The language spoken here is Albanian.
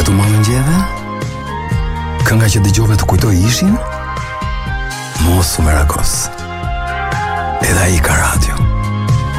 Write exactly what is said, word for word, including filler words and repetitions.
të marrën gjeve? Kënga që dëgjove të kujtoj ishin? Mos u merakos. Edhe ai ka radio.